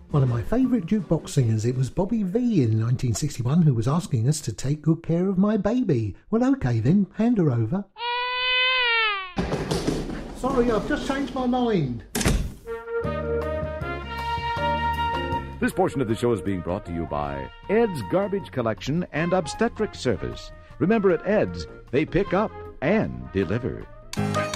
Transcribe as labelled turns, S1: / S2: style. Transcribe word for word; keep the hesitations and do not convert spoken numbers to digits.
S1: One of my favourite jukebox singers, it was Bobby Vee in nineteen sixty-one who was asking us to take good care of my baby. Well, OK then, hand her over. Sorry, I've just changed my mind.
S2: This portion of the show is being brought to you by Ed's Garbage Collection and Obstetric Service. Remember, at Ed's, they pick up and deliver.